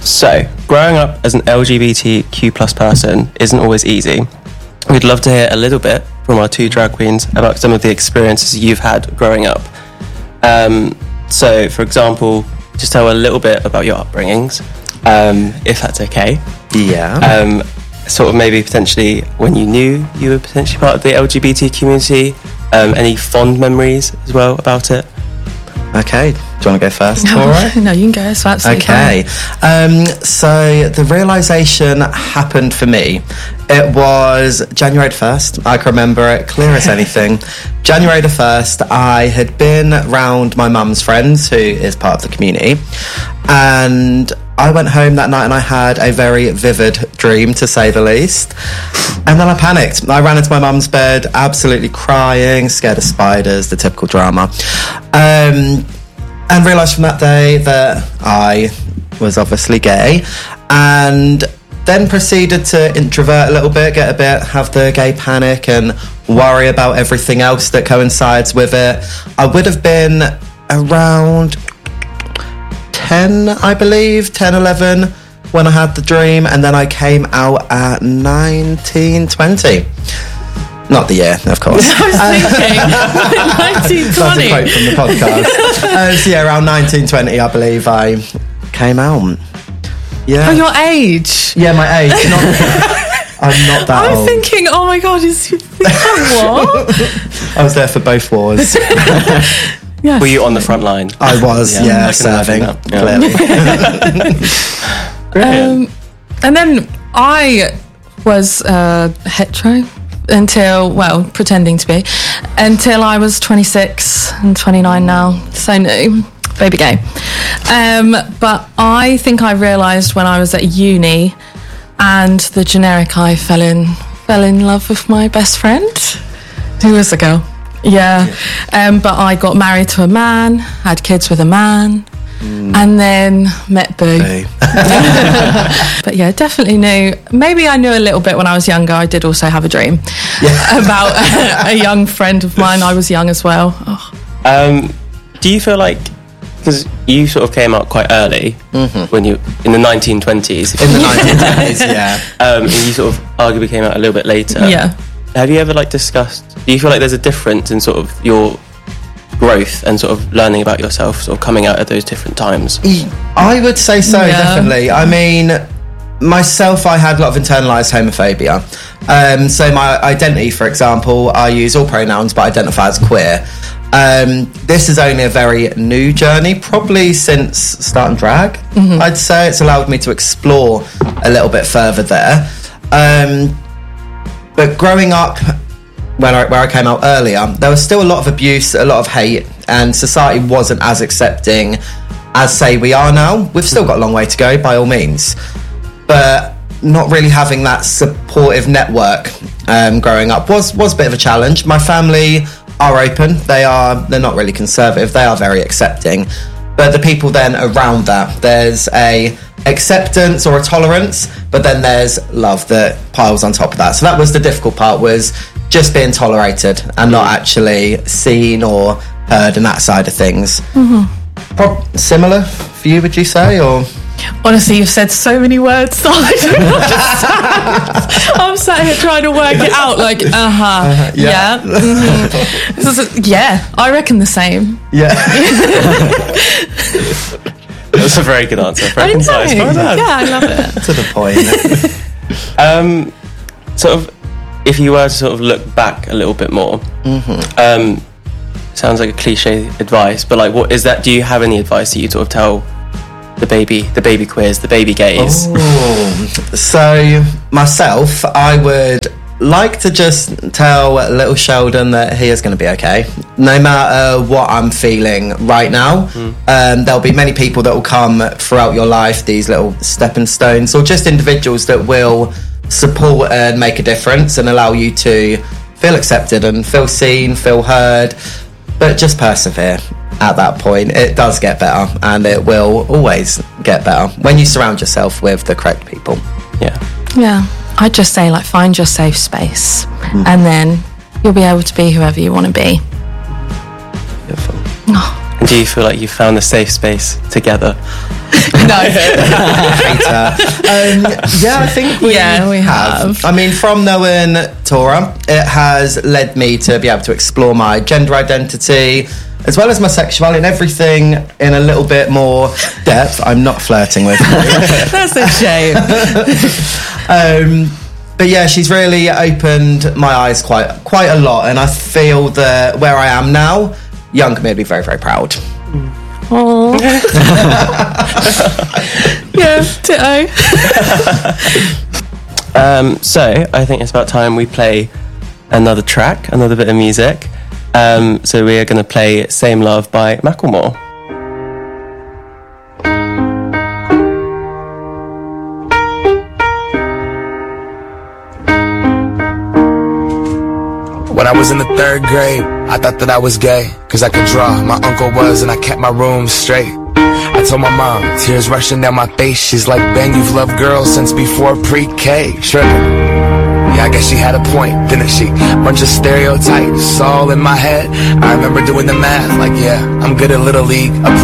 So, growing up as an LGBTQ plus person isn't always easy. We'd love to hear a little bit from our two drag queens about some of the experiences you've had growing up. So, for example, just tell a little bit about your upbringings, if that's okay. Yeah. Sort of maybe potentially when you knew you were potentially part of the LGBT community, any fond memories as well about it. Okay, do you want to go first? No, Laura? no, you can go. It's absolutely Okay, so the realisation happened for me. It was January 1st. I can remember it clear as anything. January the 1st, I had been round my mum's friends, who is part of the community, and I went home that night and I had a very vivid dream, to say the least. And then I panicked. I ran into my mum's bed, absolutely crying, scared of spiders, the typical drama. And realised from that day that I was obviously gay. And then proceeded to introvert a little bit, get a bit, have the gay panic and worry about everything else that coincides with it. I would have been around 10, I believe, 10, 11 when I had the dream, and then I came out at 19, 20. Not the year, of course. I was thinking 1920. That's a quote from the podcast. So yeah, around 1920, I believe I came out. Yeah. Oh, your age. Yeah, my age. I'm not that I'm old. thinking, oh my God, is what? I was there for both wars. Yes. Were you on the front line? I was, yeah I can serving. imagine that. Clearly. And then I was hetero until, well, pretending to be, until I was 26 and 29 now. So new, baby gay. But I think I realised when I was at uni and the generic, I fell in love with my best friend, who was a girl. Yeah. But I got married to a man, had kids with a man, and then met Boo. But yeah, definitely knew. Maybe I knew a little bit when I was younger. I did also have a dream about a young friend of mine. I was young as well. Oh. Do you feel like, because you sort of came out quite early when you in the 1920s, In the 1920s, yeah. and you sort of arguably came out a little bit later. Yeah. Have you ever discussed? Do you feel like there's a difference in sort of your growth and sort of learning about yourself, sort of coming out at those different times? I would say so, Yeah. definitely. I mean, myself, I had a lot of internalised homophobia. So my identity, for example, I use all pronouns but identify as queer. This is only a very new journey, probably since starting drag. I'd say it's allowed me to explore a little bit further there. But growing up, where I came out earlier, there was still a lot of abuse, a lot of hate, and society wasn't as accepting as, say, we are now. We've still got a long way to go, by all means. But not really having that supportive network growing up was a bit of a challenge. My family are open. They're not really conservative. They are very accepting. But the people then around that, there's a acceptance or a tolerance, but then there's love that piles on top of that. So that was the difficult part, was just being tolerated and not actually seen or heard, and that side of things. Similar for you, would you say, or? Honestly, you've said so many words that I don't understand. I'm sat here trying to work it out, Yeah. Yeah, I reckon the same. Yeah. That's a very good answer. Very I know. concise. Well done. Yeah, I love it. To the point. Sort of, if you were to sort of look back a little bit more, sounds like a cliche advice, but what is that? Do you have any advice that you sort of tell the baby queers, the baby gays? So myself, I would like to just tell little Sheldon that he is going to be okay, no matter what I'm feeling right now. There'll be many people that will come throughout your life, these little stepping stones, or just individuals that will support and make a difference and allow you to feel accepted and feel seen, feel heard. But just persevere. At that point, it does get better, and it will always get better when you surround yourself with the correct people. Yeah, I'd just say find your safe space, and then you'll be able to be whoever you want to be. Beautiful. And Do you feel like you found a safe space together? No. Yeah, I think we have. I mean, from knowing Tora, it has led me to be able to explore my gender identity as well as my sexuality and everything in a little bit more depth. I'm not flirting with you. That's a shame. But yeah, she's really opened my eyes quite a lot, and I feel that where I am now, young me would be very, very proud. Oh. Yeah, ditto. So I think it's about time we play another track, another bit of music. So we are going to play Same Love by Macklemore. When I was in the 3rd grade, I thought that I was gay, cause I could draw. My uncle was, and I kept my room straight. I told my mom, tears rushing down my face. She's like, Ben, you've loved girls since before pre-K. Trippin'. Yeah, I guess she had a point, didn't she? Bunch of stereotypes all in my head. I remember doing the math, like, yeah, I'm good at Little League, a